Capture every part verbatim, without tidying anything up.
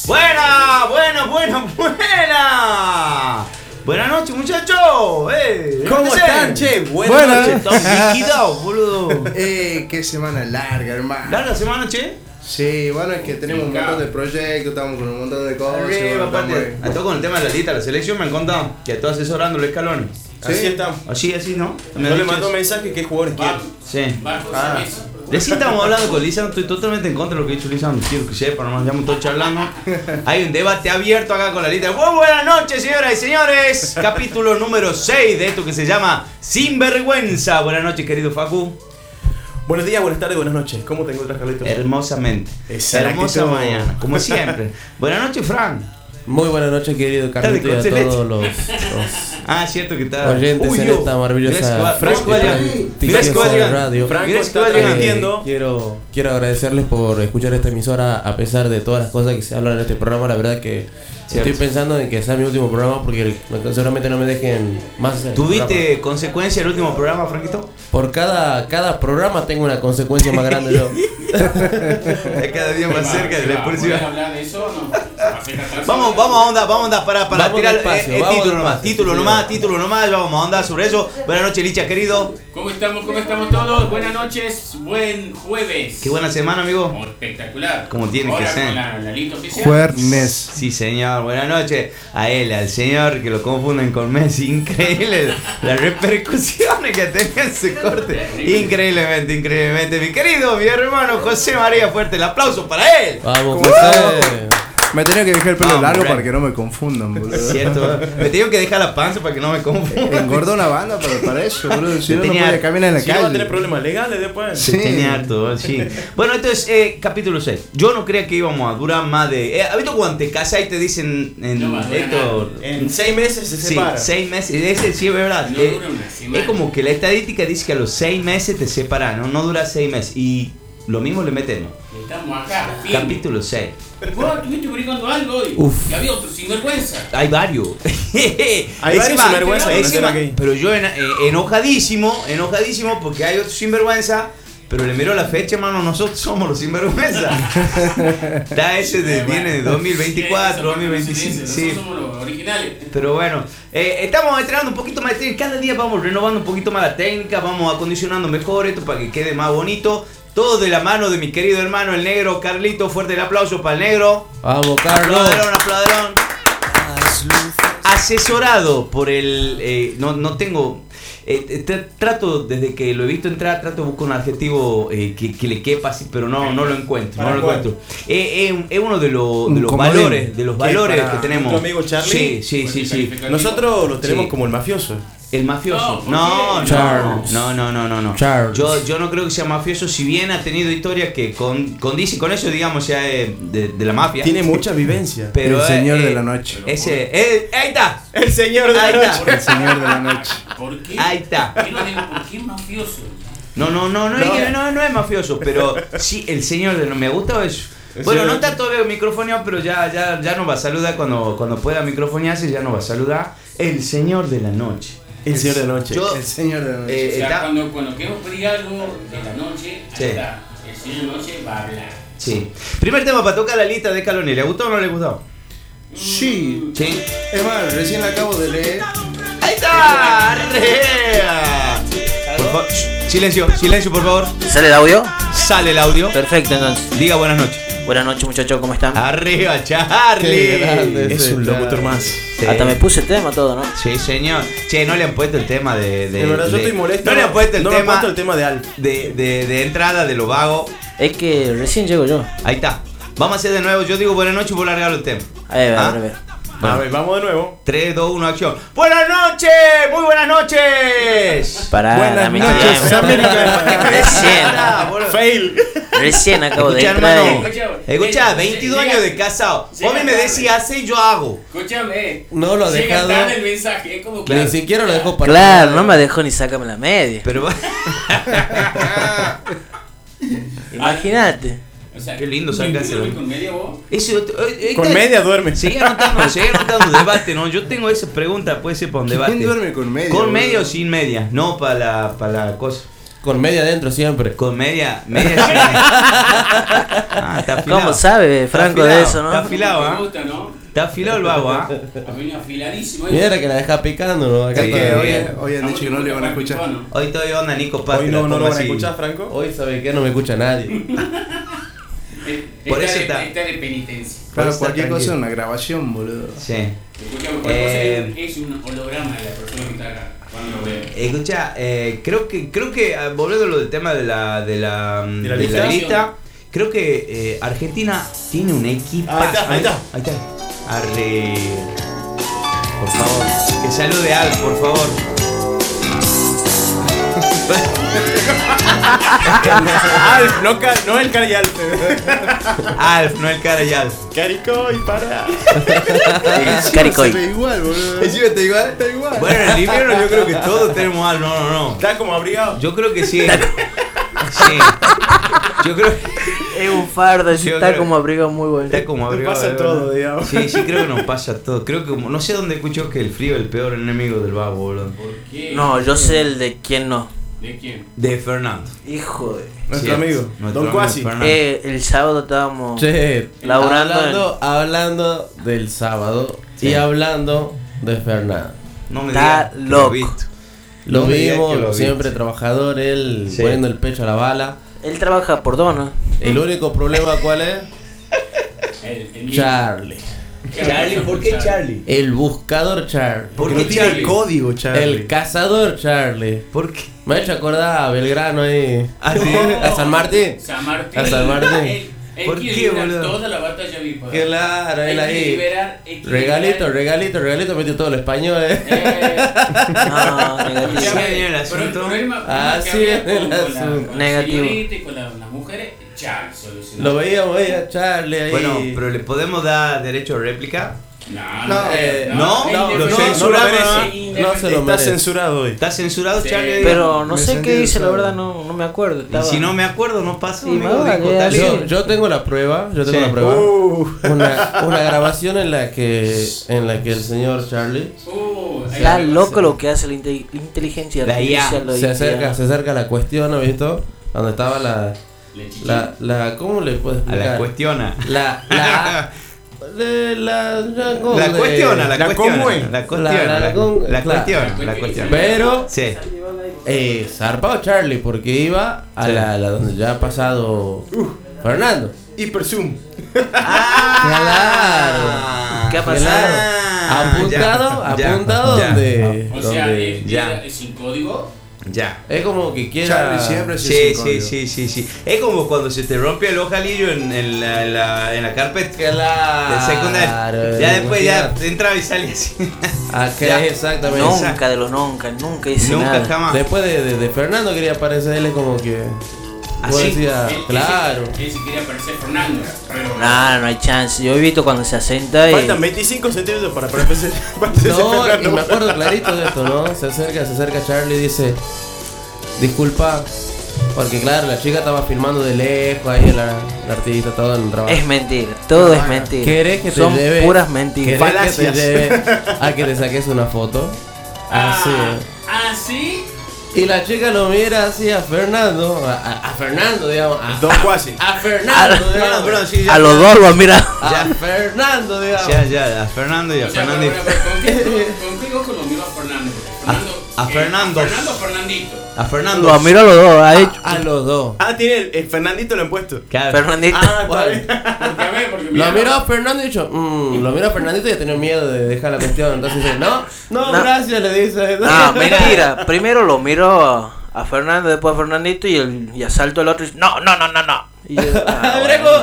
Buena, buena, buena, buena. Buenas noches, muchachos. Eh, ¿Cómo están, che? Buenas, Buenas noches. Estamos liquidados, boludo. Eh, qué semana larga, hermano. ¿Larga semana, che? Sí, bueno, es que tenemos un montón de proyectos, estamos con un montón de cosas. Arriba, aparte, a todo con el tema de la lista de la selección me han contado que está asesorando los escalones. ¿Sí? Así estamos. Así, así, ¿no? Yo le mandó un mensaje que jugadores quieren. Sí. Ah. Recién estamos hablando con Lisandro, estoy totalmente en contra de lo que ha dicho Lisandro, quiero que sepa, nomás ya me estoy charlando. Hay un debate abierto acá con la lista. Muy buenas noches, señoras y señores. Capítulo número seis de esto que se llama Sinvergüenza. Buenas noches, querido Facu. Buenos días, buenas tardes, buenas noches. ¿Cómo te encuentras, Carlito? Hermosamente. Esa Hermosa mañana, como siempre. Buenas noches, Fran. Muy buenas noches, querido Carlito, y a todos los, los ah, cierto que está oyentes Uy, en esta maravillosa radio. Franco está transmitiendo. Quiero, quiero agradecerles por escuchar esta emisora a pesar de todas las cosas que se hablan en este programa. La verdad que cierto. Estoy pensando en que sea mi último programa porque seguramente no me dejen más. ¿Tuviste consecuencia el último programa, Franquito? Por cada, cada programa tengo una consecuencia más grande yo. Es cada día más cerca de la expulsión. ¿Puedes hablar de eso o no? Vamos, vamos a onda, vamos a onda para, para vamos tirar despacio, eh, eh, título nomás, despacio, título sí, nomás, sí. título nomás, vamos a onda sobre eso. Buenas noches, Licha, querido. ¿Cómo estamos? ¿Cómo estamos todos? Buenas noches, buen jueves. Qué buena semana, amigo. Oh, espectacular. Como tiene Ahora que ser. Con la, la lista oficial. Juernes. Sí, señor, buenas noches. A él, al señor, que lo confunden con Messi. Increíble las repercusiones que ha tenido ese corte. Increíblemente, increíblemente. Mi querido, mi hermano José María, fuerte el aplauso para él. Vamos, ¿Cómo José. Me tenía que dejar el pelo Vamos, largo Fran. para que no me confundan, boludo. Es cierto, me tengo que dejar la panza para que no me confundan. Engordó una banda para, para eso, boludo. Si no, no Tenía- podía caminar en la Si no calle. va a tener problemas legales después. Sí. Tenía harto, sí. Bueno, entonces, eh, capítulo seis. Yo no creía que íbamos a durar más de. Eh, ¿Has visto cuando te casas y te dicen en No va a durar esto? En seis meses se Sí, separa. seis meses. Ese sí es verdad. No Eh, dura una semana. es como que la estadística dice que a los seis meses te separan, ¿no? No dura seis meses. Y lo mismo le metemos. Estamos acá. firme. Capítulo seis. ¿Vos estuviste publicando algo hoy? Uf. Y había otro sinvergüenza. Hay varios. Hay varios sinvergüenzas que no encima- están aquí. Pero yo en- eh, enojadísimo, enojadísimo porque hay otro sinvergüenza. Pero le miro la fecha, hermano, nosotros somos los sinvergüenza. Está ese de, viene de dos mil veinticuatro, dos mil veinticinco. Sí. Nosotros somos los originales. Pero bueno, eh, estamos entrenando un poquito más de técnica. Cada día vamos renovando un poquito más la técnica. Vamos acondicionando mejor esto para que quede más bonito. Todo de la mano de mi querido hermano, el negro Carlito. Fuerte el aplauso para el negro. Vamos, Carlos. Aplaudirón, aplaudirón. Asesorado por el... eh, no, no tengo... eh, tr- trato, desde que lo he visto entrar, trato de buscar un adjetivo eh, que, que le quepa así, pero no, no lo encuentro. No lo encuentro. Eh, eh, es uno de, los de Un los comodín. valores, de los ¿Qué, valores para que tenemos. nuestro amigo Charlie? Sí, sí, sí, sí. Nosotros lo tenemos Sí. como el mafioso. El mafioso. No, No, ¿por no, qué? Charles. no, no, no, no, no. Charles. Yo, yo no creo que sea mafioso, si bien ha tenido historias que con, condice con eso, digamos, ya de, de, de la mafia. Tiene mucha vivencia. Pero, El señor eh, de la noche. Ese, eh, ahí está. El señor de Ahí la está. noche. El señor de la noche. ¿Por qué? Ahí está. Yo no digo, ¿por qué mafioso? No, no, no, no, No. Es, que no, no es mafioso, pero sí, el señor de no me gusta eso. Bueno, no está todavía microfoneado, pero ya, ya, ya nos va a saludar cuando, cuando pueda microfonearse, ya nos va a saludar el señor de la noche. El señor de la noche. Yo- El señor de la noche. Eh, O sea, está- cuando, cuando queremos pedir algo de la noche, ahí Sí. está. El señor de la noche va a hablar. Sí. Primer tema para tocar la lista de Caloni. ¿Le gustó o no le gustó? Sí. Sí. Es más, recién la acabo de leer. ¡Ahí está! ¡Arrea! Por favor, shh, silencio, silencio, por favor. ¿Sale el audio? Sale el audio. Perfecto, entonces. Diga buenas noches. Buenas noches, muchachos, ¿cómo están? Arriba, Charlie. Qué grande. Es un locutor más. Sí. Hasta me puse tema todo, ¿no? Sí, señor. Che, no le han puesto el tema de. De, De verdad, yo de- estoy molesto. No le han puesto el no me han tema. puesto el tema de Alf. De, de, de entrada de lo vago. Es que recién llego yo. Ahí está. Vamos a hacer de nuevo. Yo digo buenas noches y voy a largar el tema. Ahí va, ¿Ah? a ver. Bueno. A ver, vamos de nuevo. tres, dos, uno, acción. ¡Buenas noches! ¡Muy buenas noches! Pará, Buenas dame noches, tiempo. América. Recién, Ah, boludo. Fail. recién acabo de Escuchá, entrar. hermano. y- Escuchá, veintidós años de casado. Vos a mí me decís hace y yo hago. Escúchame. No lo ha Llega dejado. tarde el mensaje, es como Ni siquiera lo dejó para. Claro, no me dejó ni sacarme la media. Pero Imagínate. O sea, Qué lindo ¿tú sacarse, dormís ¿no? con media vos? Eso, eh, eh, Con está- media duerme. Sigue anotando, sigue anotando debate, ¿no? Yo tengo esa pregunta, puede ser para un debate. ¿Quién duerme con media? ¿Con boludo? media o sin media? No para la, para la cosa. con media adentro siempre. Con media, media. Ah, está afilado. ¿Cómo sabe Franco de eso, Está no? afilado, Me ¿ah? gusta, ¿no? Está afilado el vago, ¿ah? Ha venido afiladísimo. ¿eh? Mira que la deja picando, ¿no? Acá Es que está hoy, bien. hoy han dicho que no le van a escuchar. Hoy todavía onda Nico Paz. Hoy que no, la no lo pongo van a así. escuchar, Franco. Hoy sabe que no me escucha nadie. Por Está eso de- está- está de penitencia. Claro, Está cualquier cosa es tranquilo. una grabación, boludo. Sí. Escuchamos, cualquier Eh, cosa es es un holograma de la persona que está acá. Cuando lo ve. Escucha, eh, creo que, creo que ah, volviendo a lo del tema de la, de la, ¿De la de lista? lista, creo que eh, Argentina tiene un equipo. Ahí está, ahí está. Ahí está. Arre. Por favor. Que salude Al, por favor. Alf, no, ca- no el Cari Alf. Alf, no el cara y Alf. Carico y para. Caricoy. Se ve igual, boludo. ¿Encima está igual? Está igual. Bueno, en el invierno yo creo que todos tenemos Alf. No, no, no. Está como abrigado. Yo creo que sí. Sí. Yo creo que Es un fardo, Yo está creo- como abrigo muy bueno. está como Nos abrigado, pasa de todo, verdad. digamos. Sí, sí, creo que nos pasa todo. Creo que no sé dónde escuchó que el frío es el peor enemigo del vago, boludo. ¿Por qué? No, yo sé el de quién no. ¿De quién? De Fernando. Hijo de. Nuestro Sí, amigo, nuestro Don amigo Cuasi. Fernando. Eh, el sábado estábamos. Che, Laburando hablando, hablando del sábado Sí. y hablando de Fernando. No me Está digas que lo loco. he visto. Lo No me digas vimos, que lo siempre viste. trabajador, él Sí. poniendo el pecho a la bala. Él trabaja por dono. El único problema, ¿cuál es? El, el mismo. Charlie. Charlie, ¿por qué Charlie? El buscador Charlie. ¿Por Porque qué no tiene Charlie? el código, Charlie. El cazador Charlie. ¿Por qué? Me ha hecho acordar a Belgrano ahí. Ah, sí. A San Martín. San Martín. A San Martín. Él, él ¿Por quiere qué, librar boludo? toda la batalla viva. Claro, él quiere ahí. liberar- él quiere Regalito, liberar- regalito, regalito, metió todo el español, eh. Eh, No, negativo. Así escúchame, viene el pero asunto. problema- Así problema que había viene el con- con la- asunto. con la Negativo. señorita y con la- las mujeres, Charles solucionó. Lo veíamos ahí a Charlie ahí. Bueno, pero ¿le podemos dar derecho a réplica? No, No, eh, no, es no, lo indefendible, censuramos, es ¿no? indefendible. No se lo Está merece. censurado hoy. ¿Está censurado Sí. Charlie? Pero no Me sé sentí qué dice, la usado. verdad no, no me acuerdo. Y Estaba- si no me acuerdo, no pasa. Sí, amigo, me dijo vale, tal y- yo, yo tengo la prueba, yo tengo Sí. la prueba. Uh, Una, una grabación en la que en la que el señor Charlie Uh, ahí Está va. loco lo que hace la inte- inteligencia La I A. artificial hoy se en acerca, día. se acerca a la cuestión, ¿no visto? Donde estaba la Le la, la ¿cómo le puedo A explicar? la cuestiona. La la de la la, ¿cómo La de- cuestiona, la la cuestiona. comue. La cuestiona. La- la La con- la claro. cuestiona. La cuestiona. Pero Sí. eh, zarpado Charlie porque iba a Sí. la, la donde ya ha pasado Fernando. Hiper Zoom. Ah, ¿Qué ha Claro. pasado? Apuntado, ya, ya, apuntado ya. donde, O sea, donde es, ya. es sin código. Ya. es como que quiera Charlie siempre es Sí, sin sí, código. sí, sí, sí. Es como cuando se te rompe el ojalillo en, en, la, en, la, en la carpeta Claro, de secundaria. Ya después ya entraba y salía así. Ah, que Ya. exactamente. Nunca de los nunca, nunca hice Nunca nada. jamás. Después de, de, de Fernando quería aparecer él es como que vos ¿Así? decías, Él- él claro. se- Él se quería parecer Fernando. Pero Nah, no hay chance. Yo he visto cuando se asenta y. Faltan veinticinco centímetros para parecer parecerse No, y Fernando. me acuerdo clarito de esto, ¿no? Se acerca, se acerca Charlie y dice, disculpa, porque claro, la chica estaba filmando de lejos, ahí la, la artista, todo en el trabajo. Es mentira, todo es mentira. ¿Querés que te Son lleve? puras mentiras. ¿Querés que Falacias. te lleve a que te saques una foto? Así. Ah, sí. Y la chica lo mira así a Fernando, a, a- a Fernando, digamos. A, Don Cuasi. a Fernando, Perdón, digamos. perdón, sí, ya. A los dos lo mira. A Fernando, digamos. Ya, ya, a Fernando y a O sea, Fernando. pero, pero, ¿con, qué, con qué ojo lo miró a Fernando? Fernando a eh, Fernando. A Fernando o Fernandito. A Fernando. Lo miro a los dos. Ha hecho. A los dos. Ah, tiene el, el Fernandito lo han puesto. Claro. Fernandito. Ah, ¿Cuál? está bien. Porque a ver, porque Lo mira, miró a Fernando y dicho, mmm, lo miró a Fernandito y ya tenía miedo de dejar la cuestión. Entonces dice, no, no, No. gracias, le dice. No, mentira. Primero lo miro a, a Fernando, después a Fernandito y, el, y asalto al otro y dice, no, no, no, no, no. Y yo, ah, Mirá bueno. cómo-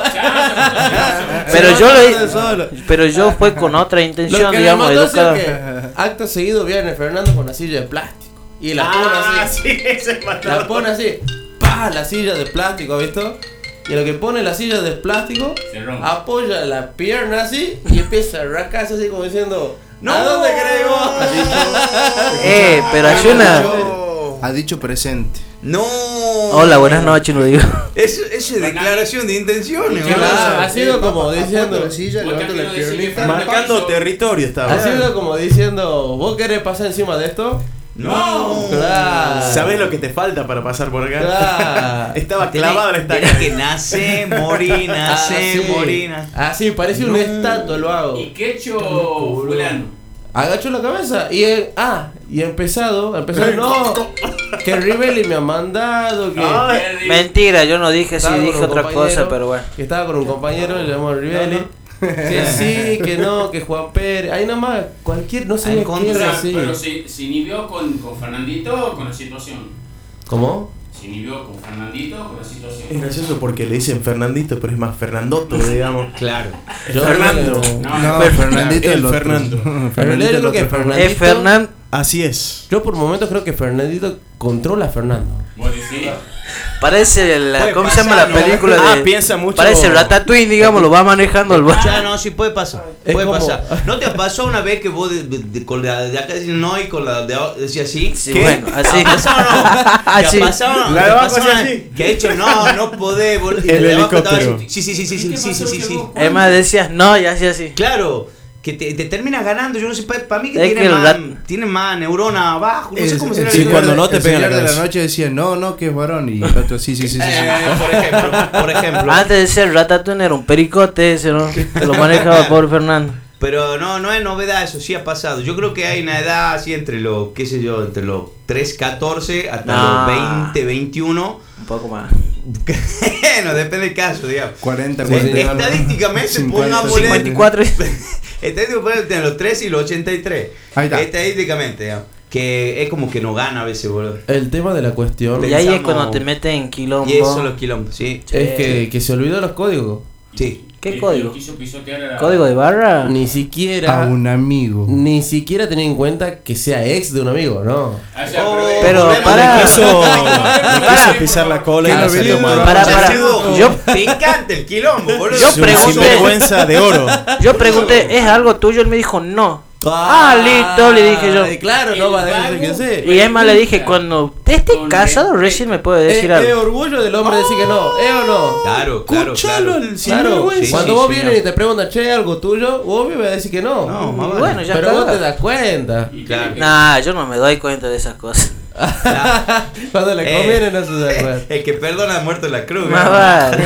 Pero Se yo mata lo de hice- solo. Pero yo fue con otra Lo intención, que me digamos, mató es educada. que acto seguido viene Fernando con la silla de plástico. Y la pone Ah, así. sí, ese mató. La pone así. ¡Pah! La silla de plástico, ¿has visto? Y lo que pone la silla de plástico, Se rompe. apoya la pierna así y empieza a rascarse así como diciendo, ¡No! ¿a dónde querés vos? Eh, pero hay una. Ha dicho presente. No. Hola, buenas noches, no digo. Eso, eso es declaración de intenciones, Claro, boludo. Claro, ha sido como Apunta diciendo, la silla, Vos levanta también la no decís que piernita. Fernando Marcando pasó. territorio estaba. ha sido como diciendo, ¿vos querés pasar encima de esto? No. Claro. ¿Sabes lo que te falta para pasar por acá? Claro. Estaba Tenés- clavado la estaca. tenés que nace, morí, nace, Ah, sí. morí, nace. Ah, sí, parece una estatua lo hago. ¿Y qué hecho fulano? Agacho la cabeza y él, ah, y he empezado, ha empezado, no, que Rivelli me ha mandado, que, Ay. Mentira, yo no dije, sí estaba con dije un otra compañero, cosa, pero bueno. que estaba con un compañero, le llamamos Rivelli, que sí, que no, que Juan Pérez, ahí nomás, cualquier, no sé Ahí quién contra- era O sea, así. pero se, se inhibió con, con Fernandito o con la situación. ¿Cómo? Se inhibió con Fernandito o con la situación. Es gracioso porque le dicen Fernandito, pero es más Fernandoto, digamos. Claro. Yo Fernando. creo- No, No, Fer- Fernandito el el otro. Fernando. En Fernandito realidad yo el creo que otro. Fernandito, Es Fernán. Así es. yo por momentos creo que Fernandito controla a Fernando. Vos decís. Parece la. Puede ¿Cómo se pasar, llama la ¿no? película de.? Ah, piensa mucho- Parece Ratatouille, digamos, lo va manejando el bote. Ya, no, sí puede pasar. Es Puede como- pasar. ¿No te pasó una vez que vos de, de- de- con la de acá decís no y con la de abajo decías sí? Sí, ¿Qué? bueno, así. ¿Te ha pasado o no? ¿Te ha Así. pasado o no? La de ¿Te ha abajo pasado hacía una- así. Que ha hecho no, no podés. bol- y El la de abajo estaba helicóptero. así, Sí, sí, sí, sí, sí, ¿Qué sí, pasó, sí, sí, sí. Diego? Es más, decías no y así así. Claro, que te, te terminas ganando. Yo no sé, para mí que, Es tiene, que el más, rat- tiene más neurona abajo. No sé El- cómo el se llama. sí, señor cuando de- no te el pegan la señor de la cabeza. noche decía, no, no, que es varón. Y el otro, sí, sí, sí, sí. sí. Eh, por ejemplo, por ejemplo. Antes de ser Ratatouille era un pericote ese, ¿no? Que lo manejaba el pobre Fernando. Pero no, no es novedad, eso sí ha pasado. Yo creo que hay una edad así entre los, qué sé yo, entre los tres, catorce hasta No. los veinte, veintiuno. Un poco más. Bueno, depende del caso, digamos. cuarenta, Sí, cuarenta. sí. Estadísticamente, cincuenta, pongámosle. cincuenta y cuatro. Estadísticamente, entre los tres y los ochenta y tres. Ahí está. Estadísticamente, digamos. Que es como que no gana a veces, boludo. El tema de la cuestión Y ahí es Pensamos- cuando te meten en quilombo. Y eso son los quilombos, sí. es que, que se olvidó los códigos. Sí. ¿Qué Y- código? y quiso pisotear a la- ¿Código de barra? Ni siquiera, A un amigo. ni siquiera tener en cuenta que sea ex de un amigo, ¿no? Ah, ya, Oh, Pero volvemos para- al- Quiso, Para. quiso pisar la cola y Que le lo salió vendió. mal. Para, para. Yo, Yo- te encanta el quilombo, boludo. Yo Es un pregunté- sinvergüenza de oro. Yo pregunté, ¿es algo tuyo? Él me dijo, no. Ah, listo, le dije yo. Ay, claro, no va a decir que sí. Y es más, le dije, cuando te estés casado, recién me puede Es, decir es algo. orgullo del hombre decir que no, ¿eh o no? Claro, claro, Escuchalo claro. al Claro, sinvergüenza. cuando sí, vos señor. vienes y te preguntan, che, algo tuyo, vos obvio vas a decir que no. No, más Y vale. bueno, ya pero está. vos te das cuenta. Y Claro. que- Nah, yo no me doy cuenta de esas cosas. Cuando le Eh, conviene no se da cuenta. El que perdona ha muerto en la cruz. Más ¿no? vale.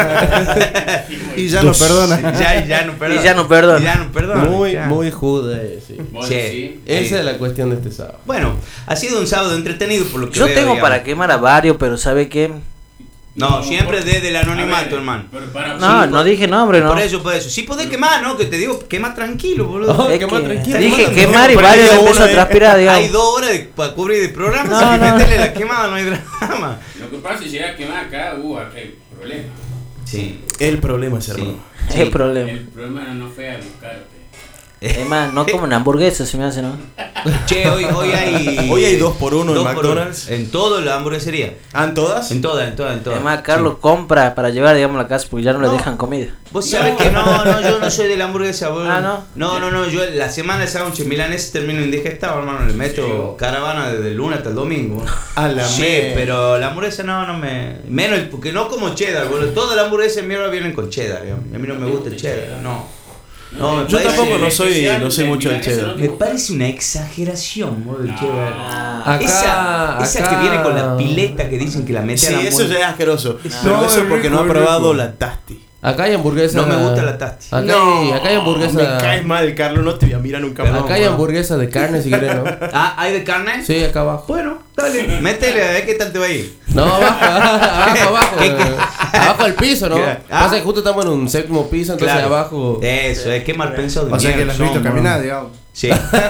Y ya lo perdona. Ya, ya no perdona. Y ya no perdona. Y ya no perdona. Muy, ya. muy juda, eh, sí. Vos Sí. decís. Esa es la cuestión de este sábado. Bueno, ha sido un sábado entretenido por lo que Yo veo, tengo digamos. para quemar a varios, pero ¿sabe qué? No, siempre desde el A anonimato, ver, hermano. pero para- No, no dije nombre, no. Por eso, por eso. Sí podés quemar, ¿no? Que te digo, quema tranquilo, boludo. Oh, Es quemá que tranquilo, dije quemá quemar y Por ahí varios uno empezó a es- transpirar, Hay digamos. dos horas de, para cubrir el programa, No, así que no. meterle la quemada, no hay drama. Lo que pasa es que si llega a quemar acá, uh, acá hay problema. Sí. El problema es Sí. hermano. Es Sí. el problema. El problema no fue a buscarte. Es más, no como una hamburguesa se me hace, ¿no? Che, hoy, hoy hay. Hoy hay dos por uno en dos por McDonald's. uno. En todo la hamburguesería. ¿Han todas? En todas, en todas, en todas. Es más, Carlos compra para llevar, digamos, a la casa porque ya no, le No. dejan comida. Vos sabés que no, no, yo no soy de la hamburguesa, boludo. Ah, ¿no? No, no, no, yo la semana de sándwich milanés termino indigestado, hermano. Le meto caravana desde el lunes hasta el domingo. A la Sí, me- pero la hamburguesa no, no me. Menos, porque no como cheddar, boludo. Todas las hamburguesas en mierda vienen con cheddar, digamos. Y a mí no me gusta el cheddar, no. No, me Yo parece- tampoco no soy, especial no soy de mucho del milanesa, cheddar. ¿no? Me parece una exageración, boludo, el cheddar. Ah, Acá, esa esa acá- que viene con la pileta que dicen que la mete Sí, a la eso hamburguesa. ya es asqueroso. No, Pero eso es porque no ha rico, es probado rico. la Tasti. Acá hay hamburguesa. No me gusta la Tasti. Acá, hay, acá hay hamburguesa. Me caes mal, Carlos, no te voy a mirar nunca más. Acá hay hamburguesa de carne si querés, ¿no? Ah, ¿hay de carne? Sí, acá abajo. Bueno, dale, métele a ver qué tal te va a ir. No, abajo, abajo, abajo. ¿Qué, qué? Abajo del piso, ¿no? ¿Qué? Pasa Ah. que justo estamos en un séptimo piso, entonces Claro. abajo. Eso, es que mal pensado de O sea que mierda la has visto son, caminar, bro. digamos. Sí.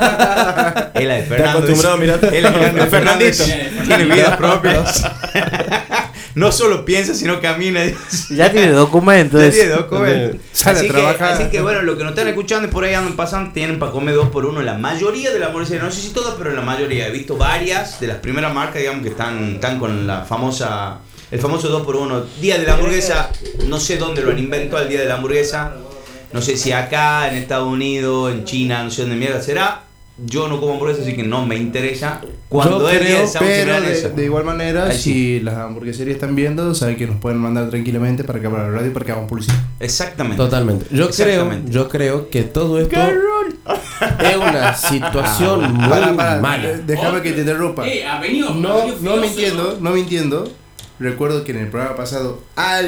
Es la de Fernando. acostumbrado a mirar- Es la de Fernandito. Tiene vida propia. No solo piensa, sino camina. ya tiene documento Ya eso. tiene documento. Sale a Así que, trabajar. así que bueno, lo que nos están escuchando y por ahí andan pasando, tienen para comer dos por uno. La mayoría de la hamburguesería, no sé si todas, pero la mayoría. He visto varias de las primeras marcas, digamos, que están, están con la famosa, el famoso dos por uno. Día de la hamburguesa, no sé dónde lo han inventado el día de la hamburguesa. No sé si acá, en Estados Unidos, en China, no sé dónde mierda será. Yo no como hamburguesa, así que no me interesa. Cuando Yo es día creo, de sándwich Pero milanesa. de, de igual manera, Ahí si sí. las hamburgueserías están viendo, saben que nos pueden mandar tranquilamente para que para la radio para que hagamos publicidad. Exactamente. Totalmente. Yo creo, Exactamente. yo creo que todo esto. es una situación muy Para, para, mala. déjame que te interrumpa. Eh, ha venido. No, ha venido no filoso. mintiendo, no mintiendo. Recuerdo que en el programa pasado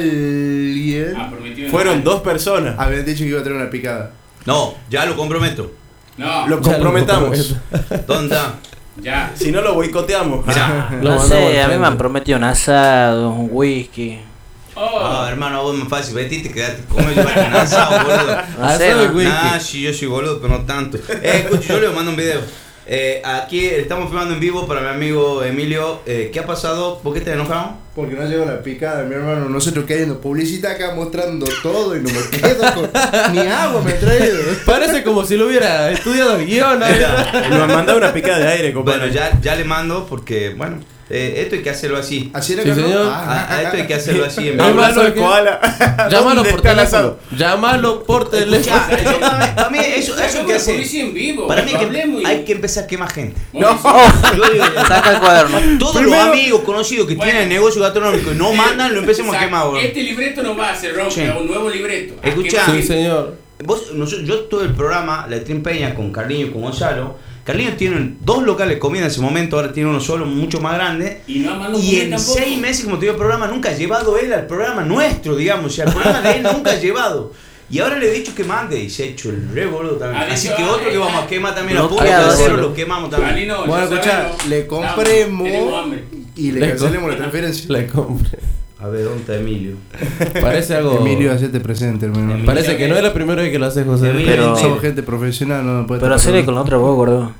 alguien Ah, prometió. Fueron dos personas. había dicho que iba a tener una picada. No, ya lo comprometo. No, Lo comprometamos. ¿Dónde está? ya. Si no, lo boicoteamos. Mirá. Lo No mandamos sé, al a mí frente. me han prometido un asado, un whisky. Oh, Ah, hermano, vos es más fácil, vete y te quedaste. ¿Cómo llevarte un asado, boludo? No Asado sé, y ¿no? whisky. Ah, sí, yo soy boludo, pero no tanto. Eh, escucha, yo le mando un video. Eh, aquí estamos filmando en vivo para mi amigo Emilio. Eh, ¿Qué ha pasado? ¿Por qué te enojado? Porque no llegó la picada, mi hermano. Nosotros queriendo publicidad acá mostrando todo y no me quedo con. Ni agua me he traído. Parece como si lo hubiera estudiado el guión. ¿no? Nos mandado una picada de aire, compadre. Bueno, ya, ya le mando porque, bueno, eh, esto hay que hacerlo así. Así era Sí, que no? señor. Ah, A, a esto hay que hacerlo así en vivo. Además, Hablando del ¿qué? koala. Llámalo ¿Dónde por está el teléfono. asado? Llámalo por teléfono. Escuchá, eso para, para mí eso, eso hay que hacer. Policía en vivo. Para mí hay que, hablemos y- hay que empezar a quemar gente. Bueno, Yo digo, Saca el cuaderno. todos Primero- los amigos conocidos que Bueno. tienen negocio gastronómico y no mandan, lo empecemos a Saca- quemar, boludo. Este libreto no va a ser rock, Sí. un nuevo libreto. A Escuchá. quemar. Sí, señor. Vos, nosotros, yo todo el programa, la Trimpeña con Carliño y con Gonzalo. Carliño tiene dos locales de comida en ese momento, ahora tiene uno solo, mucho más grande. Y no mandó Y comer en tampoco. seis meses, como te digo, el programa nunca ha llevado él al programa nuestro, digamos. O sea, el programa de él nunca ha llevado. Y ahora le he dicho que mande y se ha hecho el re boludo también. Ha Así dicho, que otro que ah, vamos a quemar también a punto de bloqueado, cero, boludo. lo quemamos también. Galino, Bueno, ya escuchá, sabemos. le compremos Tenemos hambre. y le Le cancelemos la transferencia. Le compré. A ver, ¿dónde está Emilio? Parece algo. Emilio, hacete presente, hermano. Emilio. Parece que no es la primera vez que lo hace José. Emilio. Pero- Somos gente profesional, no puede Pero hacerle con la otra voz, gordo.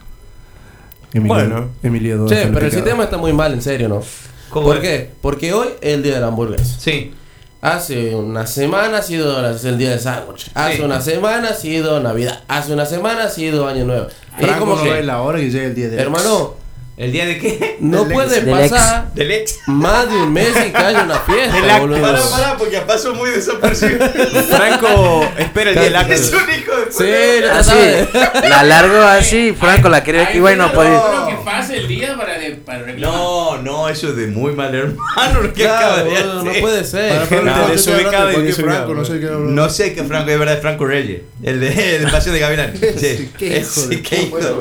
Emilio, Bueno. Emilio, ¿dónde Che, está pero el picado? sistema está muy mal, en serio, ¿no? ¿Cómo ¿Por es? qué? Porque hoy es el día de la hamburguesa. Sí. Hace una semana ha sido la- el día del sándwich. Hace Sí. una semana ha sido Navidad. Hace una semana ha sido Año Nuevo. Es Franco como no que, ve la hora que llega el día de hermano, ¿El día de qué? no Del puede ex. Del ex. pasar Del ex. más de un mes y que haya una fiesta, Del acto. boludo. Pará, pará, porque pasó muy desapercibido. Franco espera el día del acto. Es un hijo de Sí, ya Así, sabes. la largo así, Franco la quería que iba y no podía. Creo que pase el día para, de, para reclamar. No, no, eso es de muy mal hermano lo que Claro, acaba de boludo, hacer. no puede ser. Para Gente Franco, desubicada estoy hablando de y cualquier desubicada, Franco, no sé qué hablo. No sé qué Franco, es verdad, es Franco Reyes. El de, el de Pasión de Gavilán. Sí, Qué Ese, hijo de qué hijo de-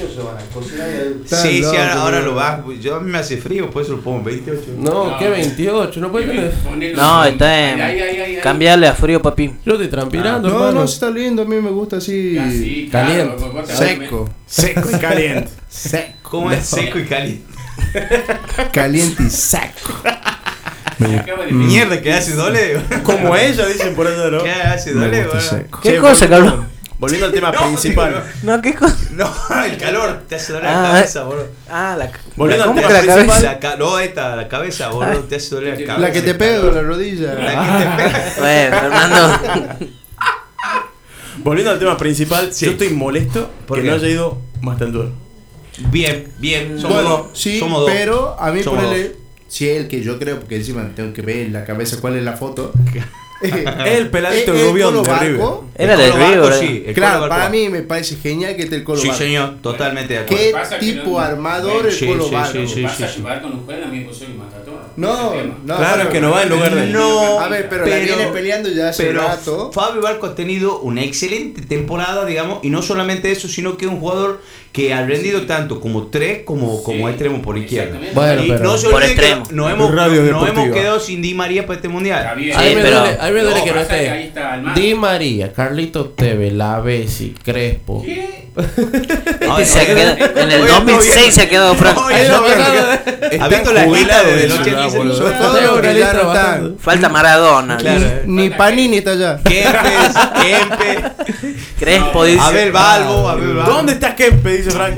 Está Sí, sí, loco, ahora, ahora boludo. lo bajo. Yo a mí me hace frío, por eso lo pongo en veintiocho. No, No. ¿qué veintiocho? No puede tener. Ponelo No, en- está en. Ay, ay, ay, ay. Cambiarle a frío, papi. Yo estoy transpirando, No, hermano. no, sí está lindo, a mí me gusta así. Ya, sí, Caliente. claro, vos te- Seco. Seco y caliente. Seco. ¿Cómo es? Seco y caliente. Caliente y seco. Me acaba de Mierda, que hace doble. Como ella, dicen por eso, ¿no? ¿Qué hace Me doble? gusta Bueno. seco. ¿Qué Che, cosa, volviendo- cabrón? Volviendo al tema No, principal. No, ¿qué cosa? No, el calor te hace doler Ah, la cabeza, boludo. Ah, la. Volviendo al ¿Cómo tema que la principal. cabeza? La ca- no, esta, la cabeza, boludo, te hace doler la cabeza. La que te pega con la rodilla. La que te pega. Bueno, Fernando. Volviendo al tema principal, Sí. yo estoy molesto ¿Por que qué? no haya ido Mastandur. Bien, bien. Somos Bueno, dos. sí, Somos dos. pero a mí Somos ponele. Si el que yo creo, porque encima tengo que ver en la cabeza cuál es la foto. El peladito Eh, el rubión Colo de River. Barco. Era El del Colo Río, Barco, ¿verdad? sí, el Claro, Colo para Barco. mí me parece genial que esté el Colo Sí, Barco. señor, totalmente de acuerdo. ¿Qué Pasa que tipo no- armador el Sí, Colo sí, Barco? sí, sí. Vas a jugar con un juego, a mí vos soy matador. No, Ese tema. no. Claro, Fabio- que no va en lugar de- No, A ver, pero, la pero- viene peleando ya hace Pero rato. Fabio Barco ha tenido una excelente temporada, digamos, y no solamente eso, sino que es un jugador que ha rendido tanto como tres como, como Sí, extremo por izquierda. exactamente. Bueno, Y pero- no se Por olviden que extremo. nos hemos, Radio nos hemos deportiva. quedado sin Di María para este Está mundial. bien. A mí Sí, me pero- duele, a mí me duele No, que no pasa que ahí esté está Almagro. Di María, Carlito Tevez, La Bessi, Crespo. ¿Qué? Este se ha quedado- en el Oye, dos mil seis se ha quedado Franco. Oye, Ahí no, lo pero- mandaron. ¿Has visto la lista jubilados de de los Ciudad, ochenta y seis? boludo. Sobre todo Tengo que una ya lista no están. trabajando. Falta Maradona. Claro. Ni Panini está allá. Kempes, Kempe, Crespo dice. Abel Balbo, Abel Balbo. ¿Dónde está Kempe? Dice Franco.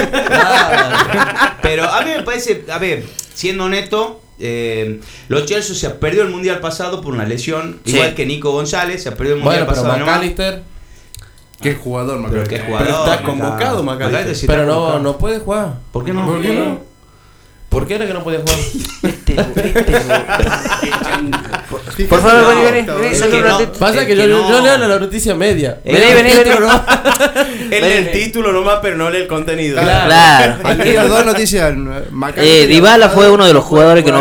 Pero a mí me parece, a ver, siendo honesto, eh, los Chelsea se ha perdido el mundial pasado por una lesión, Sí. igual que Nico González, se ha perdido el mundial Bueno, pero pasado. ¿no? McAllister, Qué jugador, Pero Macalester. qué jugador. Pero está convocado, Macalester. sí pero está no, convocado. no puede jugar. ¿Por qué no? ¿Por qué no? ¿Por qué era que no podía jugar? Este, este, Qué chango. Por favor, No, vení, vení, está vení, Es salí que un no. ratito. Pasa Es que, que yo, no. yo leo la noticia media. Vení, Leo el vení, vení. título, ¿no? Él lee el título nomás, pero no lee el contenido. Claro. Claro. Aquí las dos noticias. Eh, Dybala fue uno de los jugadores que no va.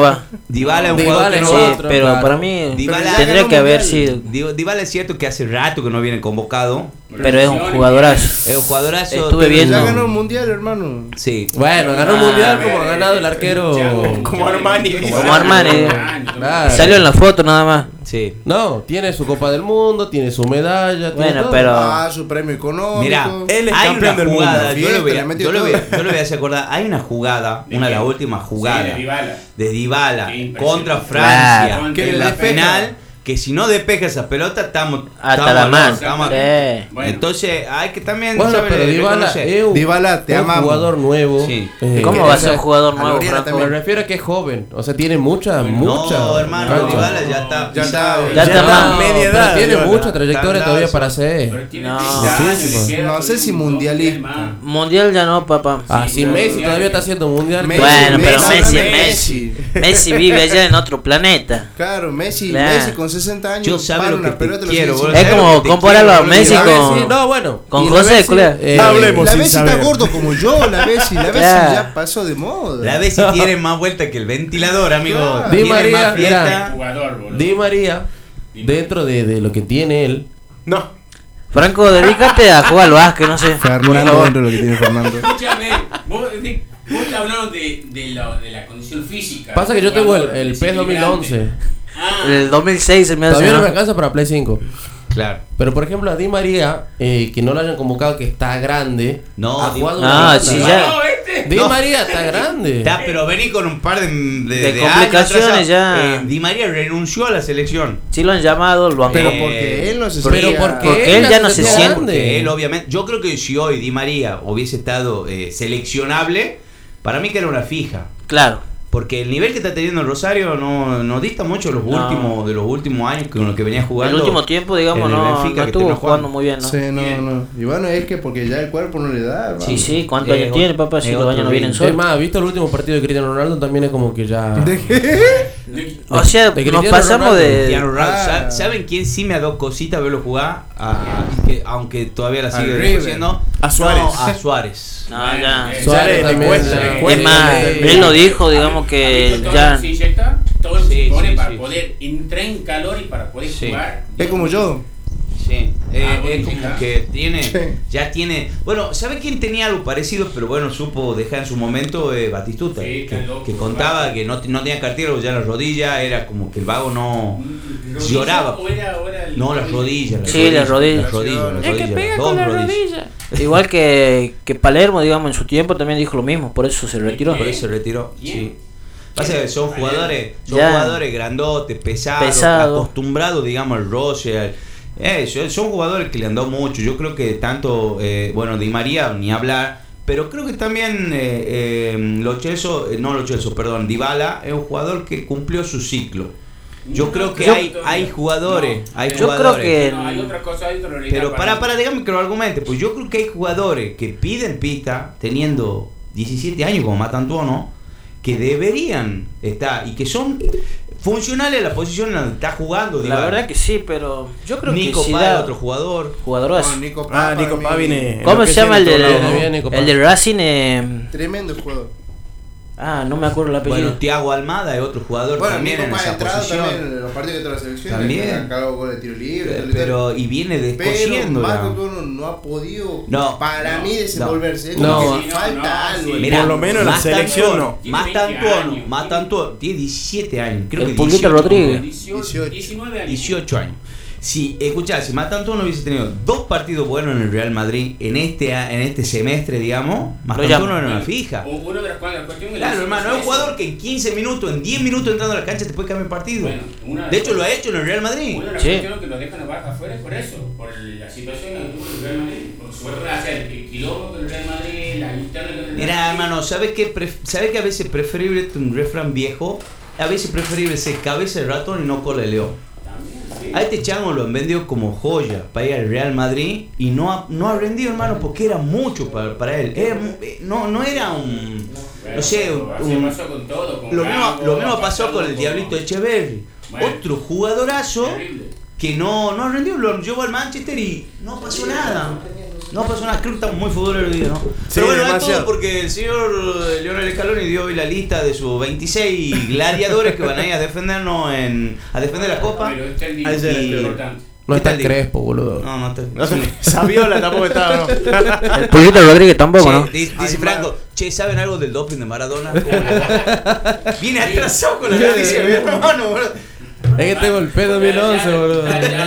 Dybala es un Dybala jugador que es no- Sí, otro, pero claro. para mí Dybala tendría ganó que haber mundial. sido. Digo, Dybala es cierto que hace rato que no viene convocado. Pero es un jugadorazo. Es un jugadorazo. Estuve pero- viendo. Ya ganó el mundial, hermano. Sí. Bueno, ganó el mundial como ha ganado el arquero. Como Armani. Como Armani. Claro. Salió en la foto nada más. Sí. No, tiene su Copa del Mundo, tiene su medalla. tiene Bueno, todo. pero- Ah, su premio económico. Mira, Él es hay campeón una del mundo. jugada, yo Fiesta, lo voy le a, metió yo lo voy a- todo. yo lo voy a hacer acordar, hay una jugada, ¿De una de las quién? últimas jugadas Sí, de Dybala. de Dybala Qué impresionante. contra Francia, Claro. que Que en le la despeja. final, que si no despeja esa pelota estamos Hasta estamos la al- mano. estamos- Sí. Bueno. Entonces hay que también Bueno, saber pero Dybala reconocer. es un, Dybala, te un amamos. jugador nuevo. Sí. Eh, ¿Cómo que- va a o ser sea, un jugador nuevo, Lorena Franco? también. Me refiero a que es joven. O sea, tiene mucha, mucha. No, hermano, cancha. Dybala ya está Ya está. pisado. Ya está No, más media pero edad, tiene Dybala. mucha trayectoria Está todavía andado, para sí. hacer. Pero tiene No. treinta años, Sí, le queda no sé si un poco mundialista. más. Mundial ya no, papá. Ah, si Messi todavía está haciendo mundial. Messi, Bueno, pero Messi, Messi es Messi. Messi vive allá en otro planeta. Claro, Messi, Claro. Messi con sesenta años. Yo sabe para lo una que te pelota, lo quiero, sigue boludo. Es haciendo. como Sabes lo que te compararlo a quiero, Messi Y la boludo. Bessi- con, no, bueno. con y la José, Bessi, culé. eh, Hablemos. La sin Bessi está saber. gordo como yo, la Bessi. La Bessi Claro. ya pasó de moda. La vez si tiene más vuelta que el ventilador, amigo. Claro. Tiene Di María, más fiesta. mira. Jugador, boludo. Di María, dentro de, de lo que tiene él, No. Franco, dedícate a jugar al básquet, no sé. Fernando dentro de lo que tiene Fernando. Escúchame, vos, de- vos te hablaron de, de, la, de la condición física. pasa que yo tengo el, Jugador el P E S dos mil once. Ah, El dos mil seis se me hace. Todavía no ¿no? me alcanza para Play cinco. Claro. Pero por ejemplo, a Di María, eh, que no lo hayan convocado, que está grande, No, ha Di- jugado Ah, una banda. sí, no, ya. este. Di No. María está grande. Está, pero vení con un par de, de, De años complicaciones atrás. ya. Eh, Di María renunció a la selección. Sí lo han llamado, lo han Pero Eh, porque él no se Pero sentía- porque, Porque él ya no se sentía siente. grande. Porque él, obviamente, yo creo que si hoy Di María hubiese estado eh, seleccionable, para mí que era una fija. Claro. Porque el nivel que está teniendo el Rosario no, no dista mucho de los No. últimos de los últimos años con los que venía jugando. El último tiempo, digamos, en el no, Benfica, no que estuvo terminó jugando muy bien, ¿no? Sí, no, no. Y bueno, es que porque ya el cuerpo no le da. hermano. Sí, sí, ¿cuántos Eh, años tiene, papá? Si es los otro años no vienen ritmo. solos. Es más, ¿visto el último partido de Cristiano Ronaldo? También es como que ya. O sea, de nos Cristiano pasamos Ronaldo. de. Cristiano Ronaldo. Ah. ¿Sa- ¿Saben quién sí me ha dado cosita verlo jugar? A- que, aunque todavía la Al sigue River. haciendo. A Suárez. No, a Suárez. No, ya. Eh, Suárez Ya le también. cuesta, eh, le Es cuesta. más, eh, él lo dijo, digamos que todo ya. se inyecta, todo Sí, se pone sí, para sí. poder entrar en calor y para poder Sí. jugar. Es como yo. Sí, eh, Ah, es bueno, como sí, que tiene, Sí. ya tiene, bueno, ¿sabe quién tenía algo parecido? Pero bueno, supo dejar en su momento eh, Batistuta, Sí, que, está loco, que contaba que no, no tenía cartílago ya en las rodillas, era como que el vago no ¿Rodilla lloraba. o era- o era el- No, las rodillas, las Sí, las rodillas. las rodillas, las Es Es que rodillas, pega las con dos la rodillas. rodilla. Igual que, que Palermo, digamos, en su tiempo también dijo lo mismo, por eso se retiró. Por eso se retiró, ¿Quién? sí. Pasa que son jugadores, son Ya. jugadores grandotes, pesados, Pesado. acostumbrados, digamos, al roce, al- eh, son- son jugadores que le han dado mucho. Yo creo que tanto, eh, bueno, Di María, ni hablar, pero creo que también eh, eh, Lo Celso, eh, no Lo Celso, perdón, Dybala es un jugador que cumplió su ciclo. Yo No, creo que yo- hay, hay jugadores, no, hay yo creo jugadores. que- No, hay otra cosa, hay otra realidad Pero para, para, dígame que lo argumente, pues yo creo que hay jugadores que piden pista teniendo diecisiete años como Matantuono, que deberían estar y que son funcionales a la posición en la que está jugando. La Dybala. verdad que sí, pero yo creo Nico que sí Paz, da otro jugador. jugadorazo. No, Nico Ah, Paz, Nico para Paz mí, viene. ¿Cómo se llama el de del Bien, Nico Paz. el de Racing? eh, Tremendo jugador. Ah, no me acuerdo el apellido. Bueno, Thiago Almada es otro jugador Bueno, también Nico en Paz ha esa entrado posición. también en los partidos de la selección. También. Ha sacado gol de tiro libre. Eh, tal y tal. Pero y viene Pero descosiendo. Marco ya. Antonio no ha podido, No. para mí, desenvolverse. Es No. como que Sí, le no, falta no, algo. sí. Mirá, Por lo menos en la más selección Tantuono, no. Más Tiene veinte Tantuono, años. más Tantuono, tiene diecisiete años. Creo El que Pulguita dieciocho. Rodríguez. dieciocho, diecinueve años. dieciocho años. Si, escuchá, si Matantuono hubiese tenido dos partidos buenos en el Real Madrid en este a- en este semestre, digamos, Matantuono llamo. era una fija. O- Uno de las cuales- la cuestión es Claro, la- hermano, es un eso. jugador que en quince minutos, en diez minutos entrando a la cancha te puede cambiar el partido. Bueno, una De hecho, lo ha hecho en el Real Madrid. Una de las Sí. cuestiones que lo dejan abajo afuera es por eso, por el- la situación que tuvo el Real Madrid. Por suerte, hacer el quilombo con el Real Madrid, la interna con el Real Mira, Madrid. hermano, ¿sabes qué? Pref- ¿Sabes que a veces es preferible un refrán viejo? A veces es preferible ser cabeza de ratón y no cola de león. También, sí. A este chango lo han vendido como joya para ir al Real Madrid y no ha, no ha rendido, hermano, porque era mucho para, para él. Era mu- eh, no, no era un. Bueno, No sé, pero así un- pasó con todo, con Lo mismo, Gago, lo mismo ha pasó con el pasado Diablito Echeverri. Bueno. Otro jugadorazo Terrible. que no, no rendió, lo llevó al Manchester y no pasó nada. No pasó nada, creo que estamos muy futboleros hoy día, ¿no? Sí, Pero bueno, es demasiado. todo porque el señor Lionel Scaloni dio hoy la lista de sus veintiséis gladiadores que van a ir a defendernos en. a defender la copa. Pero está el Ahí se día le- importante. No ¿Qué está tal, Crespo, boludo. No, no te. No sé, Saviola tampoco estaba, ¿no? El Pulguito Rodríguez tampoco, ¿no? Che, di- dice Franco, che, ¿saben algo del doping de Maradona? Viene atrasado con la noticia, mi hermano, boludo. Es que tengo el P dos mil once, boludo.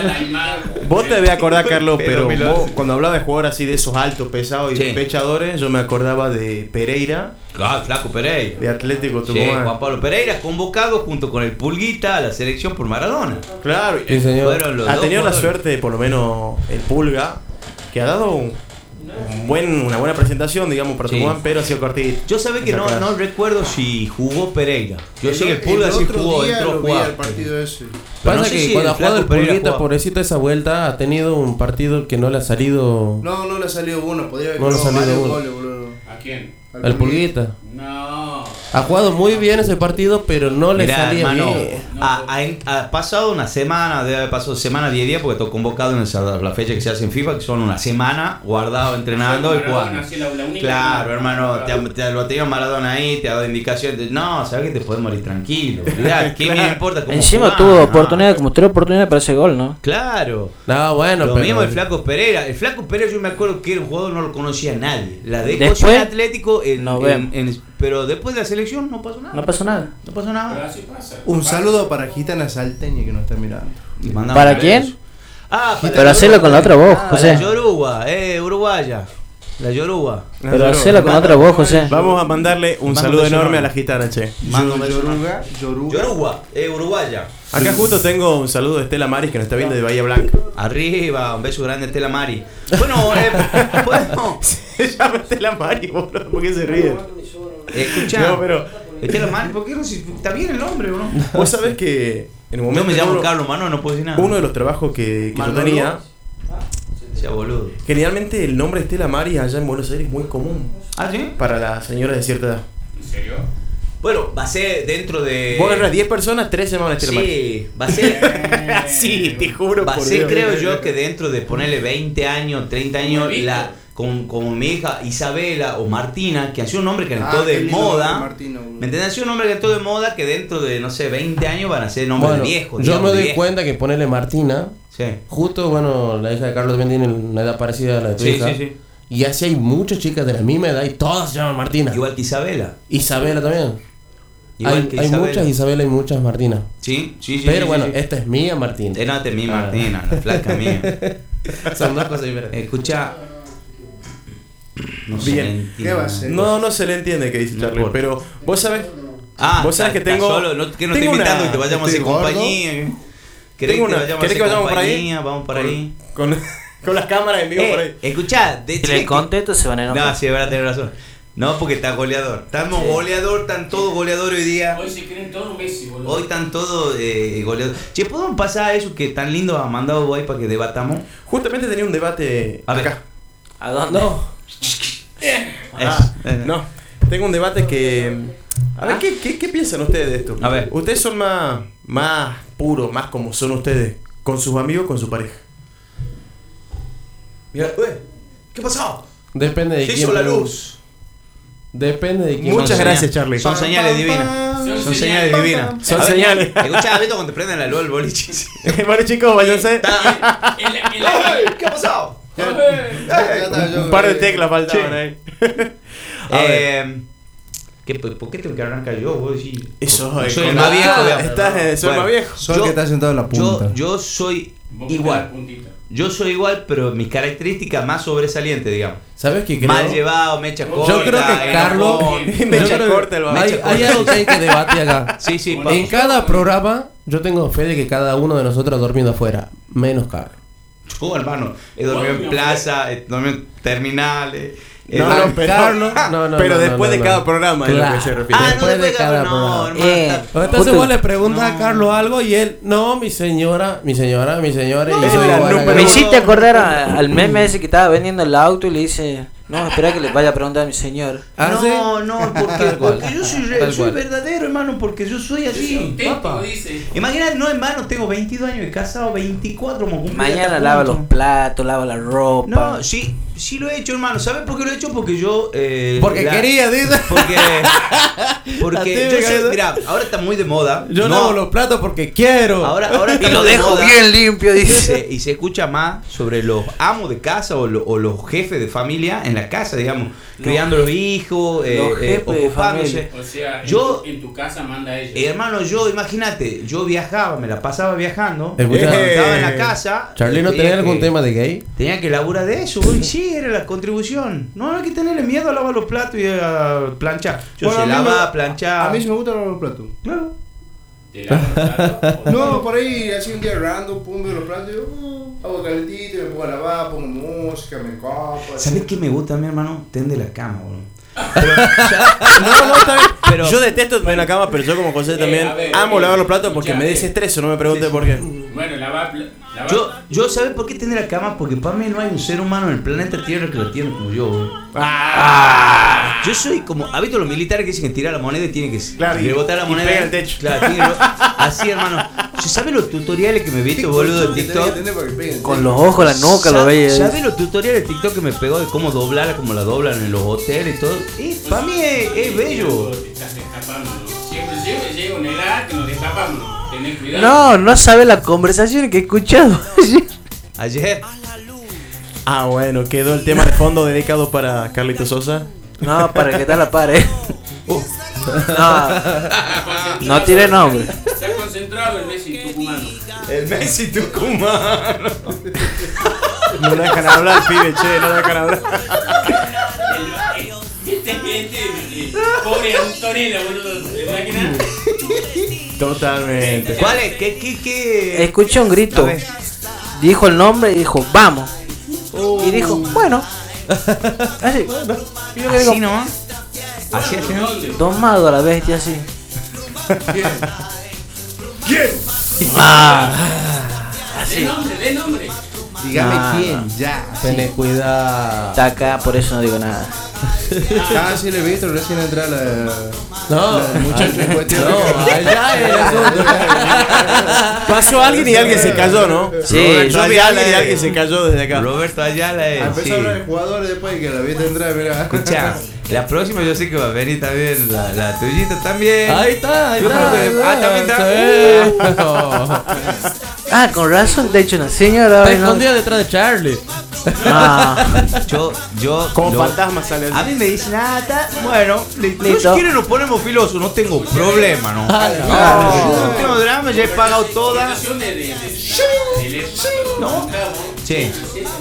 Vos te debes acordar, Carlos, Pero pero Milán. vos, cuando hablaba de jugadores así de esos altos, pesados y Sí. pechadores, yo me acordaba de Pereira, Ah, Flaco Pereira. de Atlético Sí, Tucumán. Juan Pablo Pereira convocado junto con el Pulguita a la selección por Maradona. Claro, Sí, señor. Fueron los ha dos tenido la jugadores. suerte, por lo menos el Pulga, que ha dado un, un buen, una buena presentación, digamos, para Sí. Tucumán, pero ha sido cortito. Yo sabía que no, Esa no recuerdo si jugó Pereira. Yo sé que el Pulga sí otro jugó, día entró a lo vi jugar. al partido ese. Pero Pasa no sé que si cuando el ha jugado el Flaco Pereira Pulguita, jugaba. pobrecito esa vuelta, ha tenido un partido que no le ha salido No, no le ha salido uno, podría haber No le ha clavado salido varios uno. goles, boludo. ¿A quién? al Pulguita. No. Ha jugado muy bien ese partido, pero no le Mirá, salía hermano, bien. ha, ha- ha pasado una semana, debe haber pasado semana, diez días, porque estoy convocado en esa- la fecha que se hace en FIFA, que son una semana guardado, entrenando y Maradona, jugando. sí, la- la única Claro, que- hermano, te, te lo ha tenido Maradona ahí, te ha dado indicaciones. No, sabes que te puedes morir tranquilo. Mirá, ¿qué me importa cómo Encima jugás? tuvo No. oportunidad, como tres oportunidades para ese gol, ¿no? Claro. No, bueno, Lo pero mismo el Flaco Pereira. El Flaco Pereira yo me acuerdo que era un jugador no lo conocía nadie. La de Después, Costa Atlético, en, nos en- vemos. en- pero después de la selección no pasó nada. No pasó nada. No pasó Pero nada. así pasa. Un saludo para Gitana Salteña que nos está mirando. Y mandamos ¿Para un quién? beso. Ah, para Pero la hacelo con la otra voz, Ah, José. La Yoruba, eh, uruguaya. La Yoruba. Pero hacelo con otra voz, José. Vamos a mandarle un Mando saludo beso enorme a enorme. la gitana, che. Mando un beso Yoruga, Yoruga. Yoruba, eh, uruguaya. Acá justo tengo un saludo de Estela Maris que nos está viendo de Bahía Blanca. Arriba, un beso grande a Estela Mari. Bueno, eh, podemos. Se llama Estela Maris, boludo. ¿Por qué se ríe? Escuchá. No, pero Estela Mari, ¿por qué no? Si está bien el nombre, ¿o no? vos sabés que en el Yo momento me llamo uno, Carlos Mano, no puedo decir nada. uno de los trabajos que, que yo Manolo. tenía, Ya, boludo. generalmente el nombre Estela Maris allá en Buenos Aires es muy común ¿Ah, sí? para las señoras de cierta edad. ¿En serio? Bueno, va a ser dentro de. Vos agarrás diez personas, tres se llaman Estela Maris. Sí, va a ser. Sí, te juro Va a por ser, Dios. creo yo, que dentro de ponerle veinte años, treinta años, Como la, con, como mi hija Isabela o Martina, que ha sido un nombre que Ah, entró qué de lindo moda. nombre, Martino, boludo. ¿Me entendés? Ha sido un nombre que entró de moda que dentro de, no sé, veinte años van a ser nombres bueno, de viejos. yo digamos, me de doy viejos. cuenta que ponerle Martina, Sí, justo, bueno, la hija de Carlos también tiene una edad parecida a la de tu sí, hija. sí, sí. Y así hay muchas chicas de la misma edad y todas se llaman Martina. Igual que Isabela. Isabela también. Igual Hay, que hay Isabela. muchas Isabela y muchas Martina. Sí, sí, sí. Pero sí, bueno, sí, sí. esta es mía Martina. Eh, no, esta es mi Ah. Martina, la flaca mía. Son dos cosas diferentes. Escucha. No sé. Bien. entiendo. ¿Qué va a ser? No, no se le entiende que dice No Charlie, importa. pero vos sabés, Ah, vos sabés que está- está tengo. Solo, no, que no tengo estoy invitando una- y te vayamos a hacer estoy gordo. compañía. ¿Querés Tengo que una- vayamos a ¿querés hacer que vayamos por ahí? compañía? Vamos por ahí. Con, con las cámaras en vivo por ahí. Eh, escuchá, de Si le chico- contesto se van a enojar. No, sí, verdad, tenés razón. No, porque está goleador. Estamos goleador, están todos goleadores hoy día. Hoy se creen todos Messi, boludo. Hoy están todos eh, goleadores. Che, ¿podemos pasar a eso que tan lindo ha mandado vos ahí para que debatamos? Justamente tenía un debate A ver. acá. ¿A dónde? No. Ah, Eh, no, tengo un debate que. A ver, Ah. ¿qué, qué, qué piensan ustedes de esto? A ver. Ustedes son más, más puros, más como son ustedes, con sus amigos o con su pareja. Mira, ué, ¿qué pasó? Depende de Se quién. hizo la pero- luz. Depende de quién. Muchas Son gracias, señales- Charlie. Son señales divinas. Son Son señales señales. divinas. Son A ver, señales. Escuchá, Beto, cuando te prenden la luz del boliche. Bueno, chicos, váyanse. Está- El- el- ¿Qué ha pasado? Ya estaba yo, Un par de eh, teclas faltaban ahí. A ver. Eh, ¿qué, ¿Por qué tengo que arrancar yo? Vos decís, Eso yo es. soy el con- más viejo. Ah, digamos. Estás, eh, soy Bueno, más viejo. Soy el Yo- que está sentado en la punta. Yo, yo soy Vos la igual. puntita. Yo soy igual, pero mis características más sobresalientes, digamos. ¿Sabes qué creo? Mal llevado, mecha Yo corta. creo que Carlos- enojón. Me Yo echa creo que corta el hay, babacho. hay algo que hay que debatir acá. Sí, sí. Bueno, En cada programa yo tengo fe de que cada uno de nosotros ha dormido afuera, menos Carlos. Tú, hermano, he dormido en plaza, he dormido en terminales. he No, dormido- no, pero, Carlos, no, no, pero no, después no, de no. cada programa es lo Claro. que se refiere. Ah, no, después de después de cada cada programa. no, hermano. Eh, está- Entonces Puta. vos le preguntas No. a Carlos algo y él, no, mi señora, mi señora, mi señora, y No, yo soy la igual a número Me Carlos. hiciste acordar a- al meme ese que estaba vendiendo el auto y le dice, no, espera que le vaya a preguntar a mi señor. ¿Ah, no, sí? no, porque, Tal cual. porque yo soy, re- Tal soy cual. verdadero, hermano, porque yo soy Yo soy así, auténtico, papá. dice. Imagínate, no, hermano, tengo veintidós años de casado, veinticuatro, como cumplí Mañana hasta lava juntos. los platos, lava la ropa. No, sí, sí lo he hecho, hermano. ¿Sabes por qué lo he hecho? Porque yo... Eh, Porque la- quería, dice. Porque... Porque La yo típica, sé, ¿no? mira, ahora está muy de moda. Yo No, lavo los platos porque quiero. Ahora, ahora Y está lo muy de dejo moda. bien limpio, Y dice. se, y se escucha más sobre los amos de casa o, lo- o los jefes de familia en la casa, digamos, criando los hijos, eh, los eh, jefes de ocupándose. O sea, Yo- en, tu, en tu casa manda ella. Hermano, yo, imagínate, yo viajaba, me la pasaba viajando, Escucha. cuando estaba en la casa. Charlie, ¿no tenía tenía algún que- tema de gay? Tenía que laburar de eso, y sí, era la contribución. No hay que tenerle miedo a lavar los platos y a planchar. Yo Bueno, sé a mí me- lavar, planchar. A mí sí me gusta lavar los platos. Claro. ¿Te lavas los platos? ¿O No, por ahí, así un día random, pum, veo los platos y yo, uh, hago calentito, me pongo a lavar, pongo música, me copo. ¿Sabes qué me gusta a mi hermano? Tende la cama, boludo. No, no, está bien. Pero- yo detesto estar en la cama, pero yo como José también Eh, a ver, amo eh, lavar los platos porque escucha, me eh. desestreso, no me pregunte por qué. Bueno, lavar... lavar Yo, yo ¿sabes por qué tende la cama? Porque para mí no hay un ser humano en el planeta Tierra que lo tiene como yo, boludo. Ah. Yo soy como, ¿has visto los militares que dicen que tirar la moneda y tiene que Claro, y- rebotar la y moneda? pega el techo. Claro, tiene que- así, hermano. ¿Sabes los tutoriales que me he visto, boludo, de TikTok? Con los ojos, la nuca, lo veía. ¿Sabes los tutoriales de TikTok que me pegó de cómo doblarla, como la doblan en los hoteles y todo? Y para mí es, es bello. Te estás escapando, ¿no? Siempre, siempre llega una edad que nos escapamos. Tenés cuidado. No, no sabe la conversación que he escuchado. Ayer, Ah, bueno, quedó el tema de fondo dedicado para Carlito Sosa. No, para que tal la pared. Uh. No, no tiene nombre. Está concentrado el Messi tucumano. el Messi tucumano. No lo dejan hablar, pibe, che, no lo dejan hablar. El- Este, este, este, pobre Antonella, boludo. ¿Te imaginas? Totalmente. ¿Cuál es? ¿Qué, qué, qué? Escuché un grito. A ver. Dijo el nombre y dijo, vamos. Y dijo, bueno. Así. Y yo le digo, Así nomás. Así, así, ¿no? domado a la bestia así. ¿Quién? Ah, De así. nombre, de nombre. Dígame No, quién, ya. Tenés cuidado. Está acá, por eso no digo nada. Ah, sí, le he visto, recién entra la. No, la muchacha en cuestión. no, allá el asunto. Pasó alguien y alguien se cayó, ¿no? Sí. Yo vi a alguien y alguien se cayó desde acá. Roberto Ayala es. Ah, empezó sí. a hablar de jugadores después y que la viste entrar, mira. Escucha, la próxima yo sé que va a venir también la, la tuyita también. Ahí está, ahí Yo está. creo que- ah, también está. Sí. Ah, con razón, de hecho, una señora. Está ay, no. escondida detrás de Charlie. Ah, Yo, yo. Como lo- fantasma sale A así. mí me dicen, ah, está. Bueno, li- no, si Listo. quieren nos ponemos filosos, no tengo problema, ¿no? Ah, No, no tengo drama, ya he pagado todas. Situación de. de. de. de. ¿No? Sí.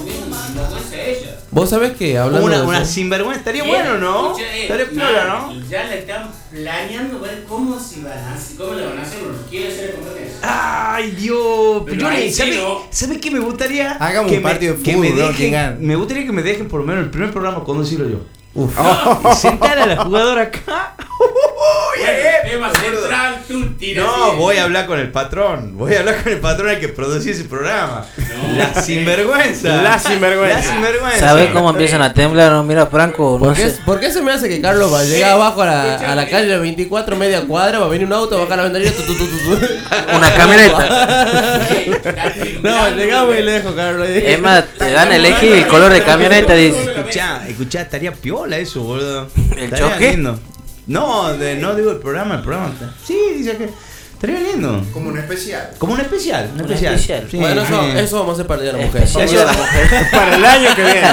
Vos sabés que hablando Una, de una eso- sinvergüenza, estaría bueno, ¿no? Escucha, eh, Estaría piola, ¿no? Ya le están planeando ver cómo se van a hacer, cómo le van a hacer, porque quiere hacer competencia. Ay, Dios. Pero Yo ahí le- sí, ¿sabe, ¿no? ¿sabe qué me gustaría? Hagamos que un me- partido de que fútbol, me ¿no? dejen, ¿Quién gana? Me gustaría que me dejen por lo menos el primer programa conducirlo yo. Uf. Sentar a la jugadora acá. Tema central, tú tiras. No, voy a hablar con el patrón. Voy a hablar con el patrón, hay que producir ese programa. La sinvergüenza. La sinvergüenza. La sinvergüenza. ¿sabes cómo empiezan a temblar? No, mira, Franco, no ¿Por qué, sé. por qué se me hace que Carlos va a llegar abajo a la, a la calle veinticuatro, media cuadra, va a venir un auto, va a bajar la ventanilla, tu, tu, tu, tu, tu. Una camioneta. No, llegamos muy lejos, Carlos. Es más, te dan a elegir el color de camioneta, dice. Escuchá, escuchá, estaría piola eso, boludo. ¿El Estaría choque? lindo. No, de, no digo el programa, el programa. Sí, dice que estaría lindo. Como un especial. Como un especial, un Un especial. especial. Sí, Bueno, eso, sí. eso vamos a hacer para el Día de la Mujer. Especial Eso- de la mujer. Para el año que viene.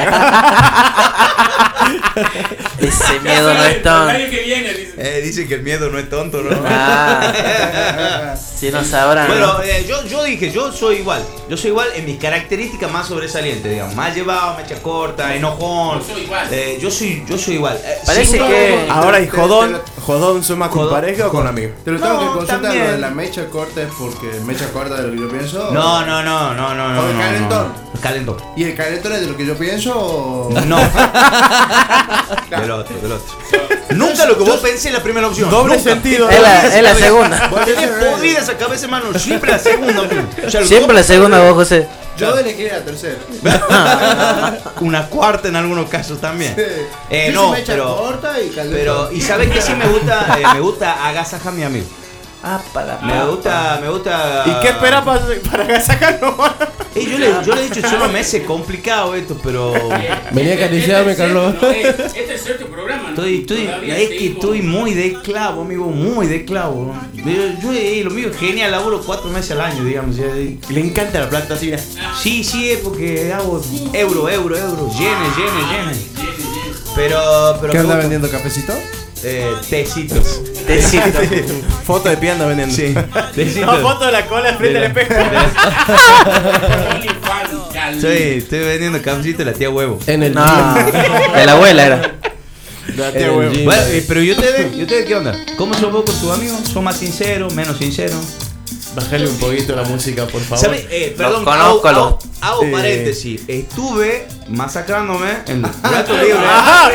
Ese miedo no es tan. El año que viene, dice. Eh, dice que el miedo no es tonto, ¿no? Ah, si no sabrán. Bueno, ¿no? eh, yo, yo dije, yo soy igual. Yo soy igual en mis características más sobresalientes, digamos. Más llevado, mecha corta, enojón. Yo soy igual. Eh, yo soy, yo soy igual. Eh, Parece sí, que- Ahora, ¿y jodón? ¿Jodón suma con Jodón. pareja o con amigos? Te lo tengo No, que consultar también. lo de la mecha corta es porque mecha corta de lo que yo pienso. No, no, no, no, no, no. ¿O el no, calentón? no. Calentón. ¿Y el calentón es de lo que yo pienso o.? No. Del otro, del otro. Nunca lo que vos pensé es la primera opción. Doble Nunca. sentido. Es la, es la segunda. Vos tenés podrida esa cabeza, hermano. Siempre la segunda, amigo. O sea, Siempre la segunda, vos, José. Yo elegí la tercera. Una cuarta en algunos casos también. Eh, Yo no, sí mecha pero. corta y calentón. Pero, y sabes que sí me gusta, eh, me gusta agasajar a mi amigo. Ah, para Me gusta, me gusta. ¿Y qué esperas para, para sacarlo? Ey, yo, le, yo le he dicho, solo me hace complicado esto, pero. Vení a acariciarme, Este es Carlos. cierto, no, es- Este es cierto programa, ¿no? Estoy, estoy, Todavía es que seguimos- estoy muy de esclavo, amigo, muy de esclavo. Yo, yo, eh, lo mío es genial, laburo cuatro meses al año, digamos. ya, eh. Le encanta la plata así, mira. Sí, sí, es porque hago euro, euro, euro, yenes, yenes, yenes. Pero, pero. ¿Qué me anda gusta. vendiendo? ¿Cafecito? Eh, tecitos. Tecito. Foto de pie anda vendiendo. Sí, tecitos. No, foto de la cola frente al espejo. OnlyFans, Cali. Estoy, estoy vendiendo cafecito de la tía huevo. En el No, gym. de la abuela era. La En tía el huevo. gym. Bueno, eh, pero ¿y ustedes? ¿Y ustedes qué onda? ¿Cómo sos vos con tus amigos? ¿Son más sinceros, menos sinceros? Bájale un poquito la música, por favor. ¿Sabes? Eh, perdón, Los hago, conozco, hago- los- hago Eh. paréntesis. Estuve masacrándome en los gatos libres. Ajá.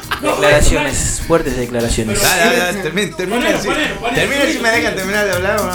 Declaraciones, fuertes declaraciones. Dale, dale, dale, termina, termina, Ponelo, si- ponelo, ponelo. termina si me dejan terminar de hablar o no.